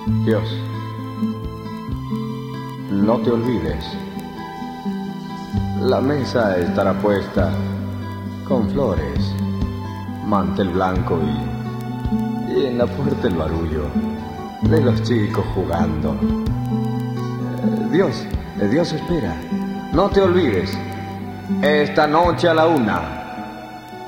Dios, no te olvides. La mesa estará puesta con flores, mantel blanco y en la puerta el barullo de los chicos jugando. Dios espera. No te olvides. Esta noche a la 1.